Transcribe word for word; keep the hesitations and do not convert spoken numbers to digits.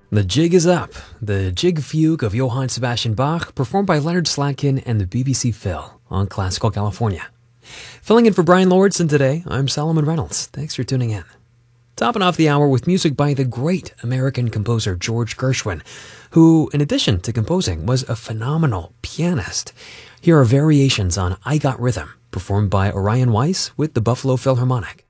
The Jig is Up, the Jig Fugue of Johann Sebastian Bach, performed by Leonard Slatkin and the B B C Phil on Classical California. Filling in for Brian Lordson today, I'm Solomon Reynolds. Thanks for tuning in. Topping off the hour with music by the great American composer George Gershwin, who, in addition to composing, was a phenomenal pianist. Here are variations on I Got Rhythm, performed by Orion Weiss with the Buffalo Philharmonic.